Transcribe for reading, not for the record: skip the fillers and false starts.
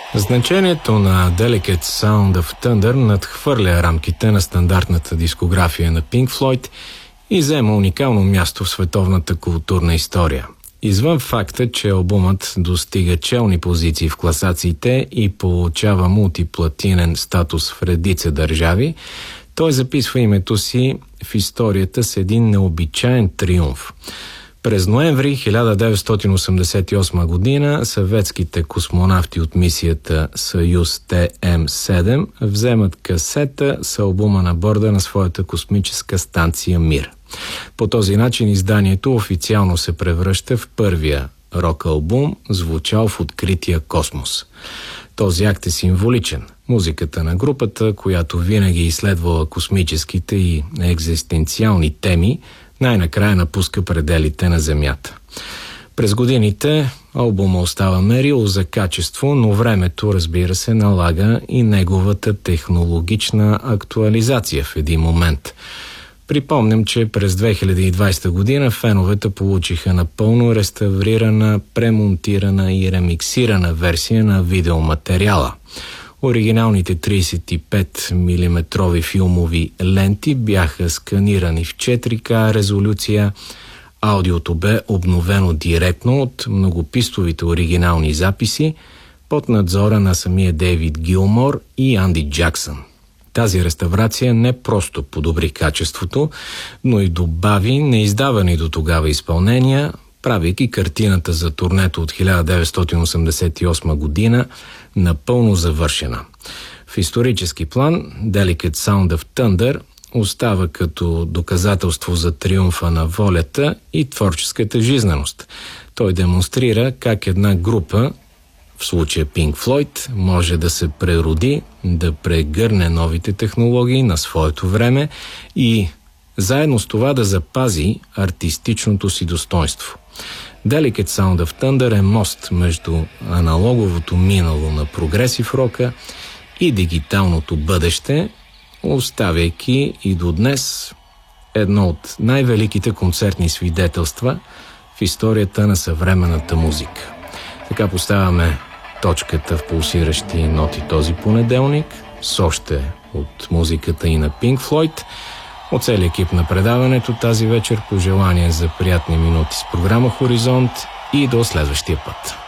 Значението на Delicate Sound of Thunder надхвърля рамките на стандартната дискография на Pink Floyd и заема уникално място в световната културна история. Извън факта, че албумът достига челни позиции в класациите и получава мултиплатинен статус в редица държави, той записва името си в историята с един необичаен триумф. През ноември 1988 година съветските космонавти от мисията Съюз ТМ-7 вземат касета с албума на борда на своята космическа станция Мир. По този начин изданието официално се превръща в първия рок-албум, звучал в открития космос. Този акт е символичен. Музиката на групата, която винаги изследвала космическите и екзистенциални теми, най-накрая напуска пределите на Земята. През годините албума остава мерило за качество, но времето, разбира се, налага и неговата технологична актуализация в един момент. Припомням, че през 2020 година феновете получиха напълно реставрирана, премонтирана и ремиксирана версия на видеоматериала. Оригиналните 35 мм филмови ленти бяха сканирани в 4К резолюция. Аудиото бе обновено директно от многопистовите оригинални записи под надзора на самия Дейвид Гилмор и Анди Джаксън. Тази реставрация не просто подобри качеството, но и добави неиздавани до тогава изпълнения, правейки картината за турнето от 1988 година напълно завършена. В исторически план Delicate Sound of Thunder остава като доказателство за триумфа на волята и творческата жизненост. Той демонстрира как една група, в случая Pink Floyd, може да се прероди, да прегърне новите технологии на своето време и заедно с това да запази артистичното си достоинство. Delicate Sound of Thunder е мост между аналоговото минало на прогресив рока и дигиталното бъдеще, оставяйки и до днес едно от най-великите концертни свидетелства в историята на съвременната музика. Така поставяме точката в пулсиращи ноти този понеделник с още от музиката и на Pink Floyd. От целия екип на предаването тази вечер пожелания за приятни минути с програма Хоризонт и до следващия път.